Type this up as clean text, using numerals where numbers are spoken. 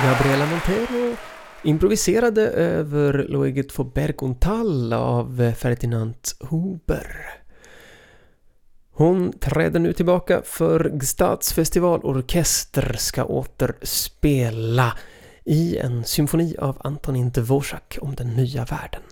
Gabriela Montero improviserade över Loeget för Bergontal av Ferdinand Huber. Hon träder nu tillbaka för Stadsfestivalorkester ska återspela i en symfoni av Antonin Dvorak om den nya världen.